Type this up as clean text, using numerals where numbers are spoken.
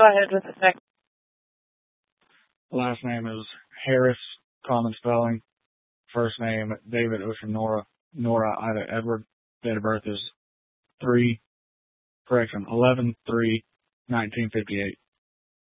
go ahead with the second. Last name is Harris, common spelling. First name, David Ocean Nora, Nora Ida Edward. Date of birth is 11/3/1958.